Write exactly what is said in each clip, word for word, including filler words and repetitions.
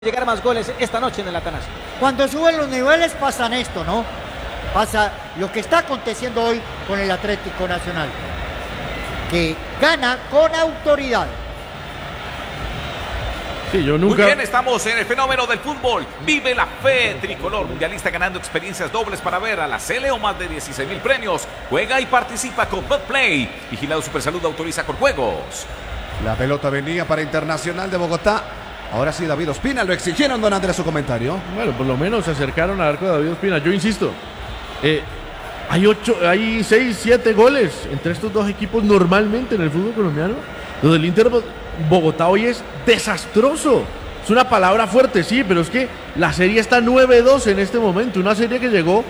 llegar más goles esta noche en el Atanasio. Cuando suben los niveles pasan esto, ¿no? Pasa lo que está aconteciendo hoy con el Atlético Nacional, que gana con autoridad. Sí, yo nunca... Muy bien, estamos en el fenómeno del fútbol. Vive la fe tricolor mundialista ganando experiencias dobles para ver a la Sele o más de dieciséis mil premios. Juega y participa con Betplay. Vigilado Supersalud, autoriza con juegos. La pelota venía para Internacional de Bogotá. Ahora sí, David Ospina, lo exigieron, don Andrés, su comentario. Bueno, por lo menos se acercaron al arco de David Ospina. Yo insisto, eh, hay ocho, hay seis, siete goles entre estos dos equipos normalmente en el fútbol colombiano. Lo del Inter Bogotá hoy es desastroso. Es una palabra fuerte, sí, pero es que la serie está nueve dos en este momento. Una serie que llegó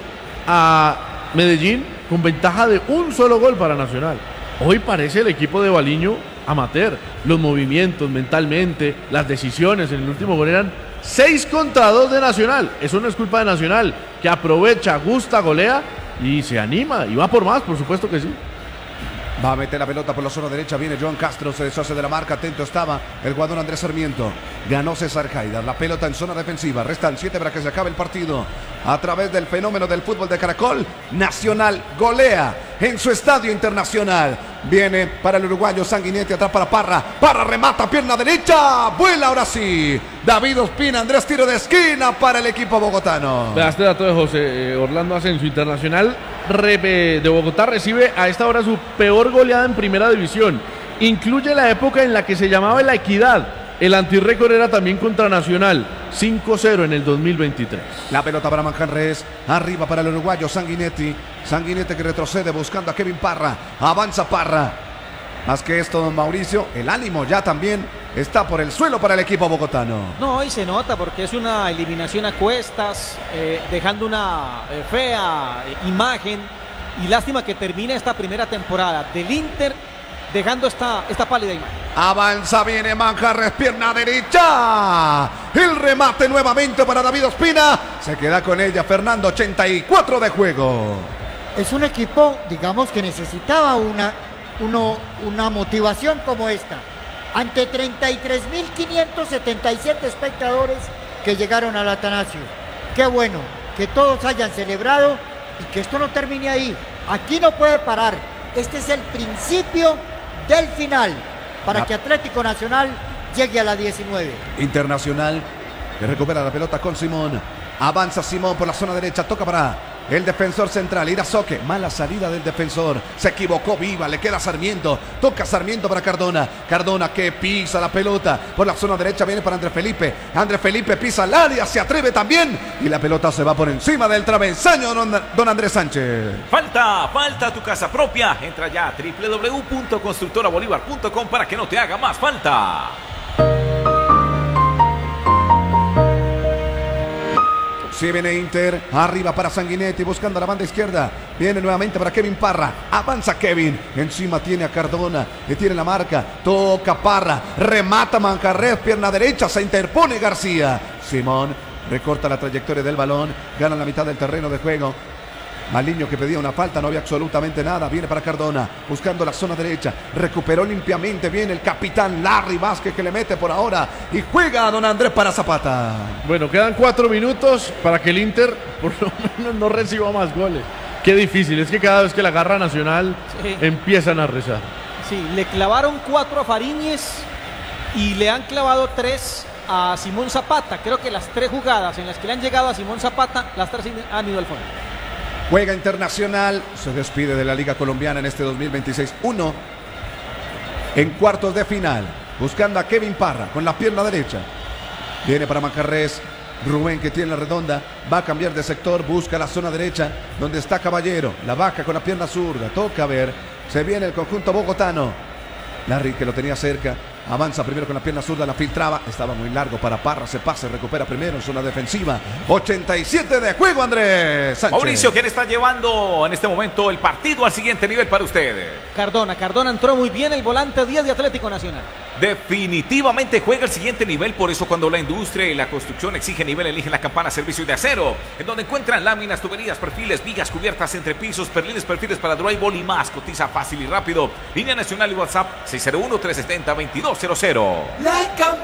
a Medellín con ventaja de un solo gol para Nacional. Hoy parece el equipo de Baliño amateur. Los movimientos mentalmente, las decisiones en el último gol eran seis contra dos de Nacional. Eso no es culpa de Nacional, que aprovecha, gusta, golea y se anima y va por más, por supuesto que sí. Va a meter la pelota por la zona derecha. Viene Joan Castro, se deshace de la marca. Atento estaba el jugador Andrés Sarmiento. Ganó César Haidar. La pelota en zona defensiva. Restan siete para que se acabe el partido. A través del fenómeno del fútbol de Caracol, Nacional golea en su estadio Internacional. Viene para el uruguayo Sanguinetti, atrás para Parra. Parra remata, pierna derecha. Vuela ahora sí. David Ospina, Andrés, tiro de esquina para el equipo bogotano. Este dato de José Orlando Asensio. Internacional de Bogotá recibe a esta hora su peor goleada en primera división. Incluye la época en la que se llamaba La Equidad. El antirrécord era también contra Nacional, cinco cero en el dos mil veintitrés. La pelota para Manjarres, arriba para el uruguayo Sanguinetti. Sanguinetti que retrocede buscando a Kevin Parra. Avanza Parra. Más que esto, don Mauricio, el ánimo ya también está por el suelo para el equipo bogotano. No, hoy se nota porque es una eliminación a cuestas, eh, dejando una eh, fea eh, imagen. Y lástima que termine esta primera temporada del Inter dejando esta, esta pálida imagen. Avanza, viene Manjarres, pierna derecha. El remate nuevamente para David Ospina. Se queda con ella Fernando, ochenta y cuatro de juego. Es un equipo, digamos, que necesitaba una, uno, una motivación como esta. Ante treinta y tres mil quinientos setenta y siete espectadores que llegaron al Atanasio. Qué bueno que todos hayan celebrado y que esto no termine ahí. Aquí no puede parar. Este es el principio del final para que Atlético Nacional llegue a la diecinueve. Internacional que recupera la pelota con Simón. Avanza Simón por la zona derecha, toca para el defensor central, Irazoque. Mala salida del defensor, se equivocó Viva, le queda Sarmiento. Toca Sarmiento para Cardona. Cardona que pisa la pelota por la zona derecha, viene para Andrés Felipe. Andrés Felipe pisa el área, se atreve también y la pelota se va por encima del travesaño, don, don Andrés Sánchez. Falta, falta tu casa propia. Entra ya a doble u doble u doble u punto constructora bolívar punto com para que no te haga más falta. Si viene Inter, arriba para Sanguinetti, buscando la banda izquierda. Viene nuevamente para Kevin Parra. Avanza Kevin. Encima tiene a Cardona. Le tiene la marca. Toca Parra. Remata Manjarres. Pierna derecha. Se interpone García. Simón recorta la trayectoria del balón. Gana la mitad del terreno de juego. Maliño que pedía una falta, no había absolutamente nada. Viene para Cardona, buscando la zona derecha. Recuperó limpiamente. Viene el capitán Larry Vázquez que le mete por ahora. Y juega a don Andrés para Zapata. Bueno, quedan cuatro minutos para que el Inter por lo menos no reciba más goles. Qué difícil, es que cada vez que la agarra Nacional sí, empiezan a rezar. Sí, le clavaron cuatro a Fariñez y le han clavado tres a Simón Zapata. Creo que las tres jugadas en las que le han llegado a Simón Zapata, las tres han ido al fondo. Juega Internacional, se despide de la Liga Colombiana en este dos mil veintiséis. Uno en cuartos de final, buscando a Kevin Parra con la pierna derecha. Viene para Manjarres, Rubén que tiene la redonda, va a cambiar de sector, busca la zona derecha, donde está Caballero, la baja con la pierna zurda, toca ver, se viene el conjunto bogotano. Larry que lo tenía cerca, avanza primero con la pierna zurda, la filtraba, estaba muy largo para Parra, se pasa, recupera primero en zona defensiva. ochenta y siete de juego, Andrés Sánchez. Mauricio, ¿quién está llevando en este momento el partido al siguiente nivel para ustedes? Cardona, Cardona entró muy bien, el volante diez de Atlético Nacional. Definitivamente juega el siguiente nivel, por eso cuando la industria y la construcción exige nivel, eligen la Campana Servicio de Acero, en donde encuentran láminas, tuberías, perfiles, vigas, cubiertas, entrepisos, perfiles, perfiles para drywall y más. Cotiza fácil y rápido. Línea nacional y WhatsApp seis cero uno, tres siete cero, dos dos cero cero.